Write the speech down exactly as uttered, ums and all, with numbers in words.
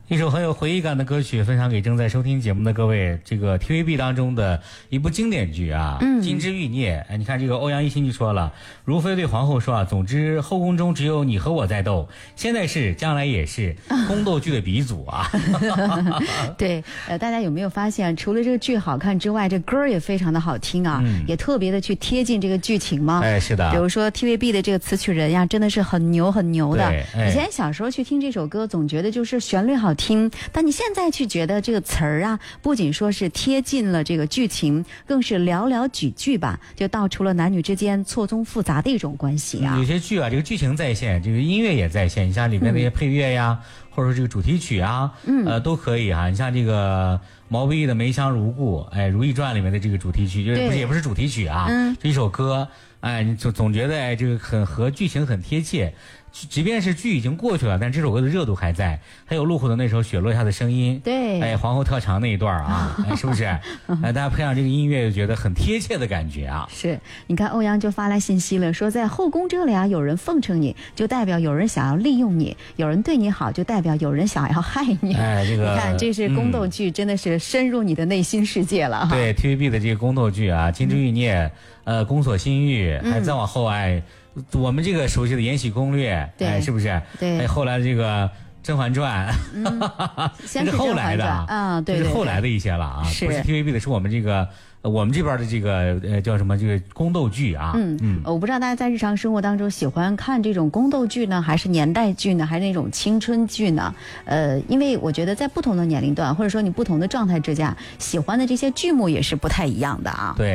一首很有回忆感的歌曲，分享给正在收听节目的各位。这个 T V B 当中的一部经典剧啊，嗯，《金枝欲孽》。哎，你看这个欧阳一新就说了，如妃对皇后说啊，总之后宫中只有你和我在斗，现在是，将来也是，宫斗剧的鼻祖啊。 对，呃，大家有没有发现，除了这个剧好看之外，这歌也非常的好听啊，嗯、也特别的去贴近这个剧情吗？ 哎，是的。 比如说 T V B 的这个词曲人呀，真的是很牛很牛的。 哎、 以前小时候去听这首歌，总觉得就是旋律好听，但你现在去觉得这个词儿啊，不仅说是贴近了这个剧情，更是寥寥几句吧，就道出了男女之间错综复杂的一种关系啊。 有些剧啊，这个剧情在线，这个音乐也在线，你像里面那些配乐呀，嗯、或者说这个主题曲啊，嗯，呃，都可以啊。你像这个毛不易的《梅香如故》，哎，《如懿传》里面的这个主题曲，就是不是也不是主题曲啊，嗯，这一首歌，哎，你总总觉得哎，这个很和剧情很贴切。即便是剧已经过去了，但这首歌的热度还在。还有陆虎的那首《雪落下的声音》， 对， 哎，皇后特长那一段啊，哎，是不是？哎，大家配上这个音乐，就觉得很贴切的感觉啊。 是，你看欧阳就发来信息了，说在后宫这里啊，有人奉承你，就代表有人想要利用你；有人对你好，就代表有人想要害你。 哎，这个， 你看，这是宫斗剧，嗯、真的是深入你的内心世界了哈。 对 T V B 的这个宫斗剧啊，《金枝欲孽》呃，《宫锁心玉》，还再往后哎。我们这个熟悉的《延禧攻略》，哎，是不是？ 对。 哎，后来这个《甄嬛传》， 嗯， 这是后来的啊，对， 这是后来的一些了啊， 是不是 T V B 的，是我们这个我们这边的这个呃叫什么这个宫斗剧啊。 嗯嗯，我不知道大家在日常生活当中喜欢看这种宫斗剧呢，还是年代剧呢，还是那种青春剧呢？呃，因为我觉得在不同的年龄段，或者说你不同的状态之下，喜欢的这些剧目也是不太一样的啊。 对。